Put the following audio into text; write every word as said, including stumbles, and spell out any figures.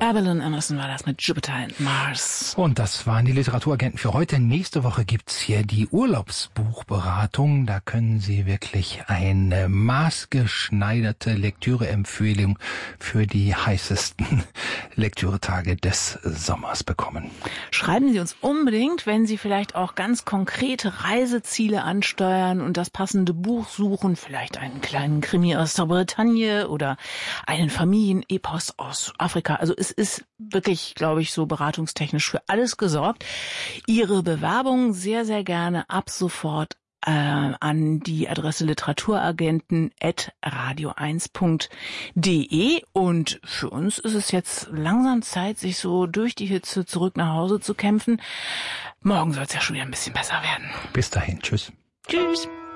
Evelyn Emerson war das mit Jupiter and Mars. Und das waren die Literaturagenten für heute. Nächste Woche gibt's hier die Urlaubsbuchberatung. Da können Sie wirklich eine maßgeschneiderte Lektüreempfehlung für die heißesten Lektüretage des Sommers bekommen. Schreiben Sie uns unbedingt, wenn Sie vielleicht auch ganz konkrete Reiseziele ansteuern und das passende Buch suchen, vielleicht einen kleinen Krimi aus der Bretagne oder einen Familienepos aus Afrika. Also es ist wirklich, glaube ich, so beratungstechnisch für alles gesorgt. Ihre Bewerbung sehr, sehr gerne ab sofort äh, an die Adresse literaturagenten at radio eins punkt de. Und für uns ist es jetzt langsam Zeit, sich so durch die Hitze zurück nach Hause zu kämpfen. Morgen soll es ja schon wieder ein bisschen besser werden. Bis dahin. Tschüss. Tschüss.